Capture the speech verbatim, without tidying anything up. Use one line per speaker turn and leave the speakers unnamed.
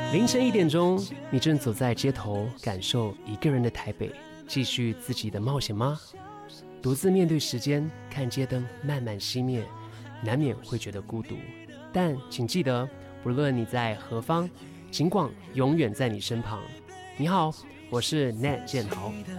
凌晨一点钟，你正走在街头，感受一个人的台北，继续自己的冒险吗？独自面对时间，看街灯慢慢熄灭，难免会觉得孤独。但请记得，不论你在何方，景广永远在你身旁。你好，我是 Nat 建豪。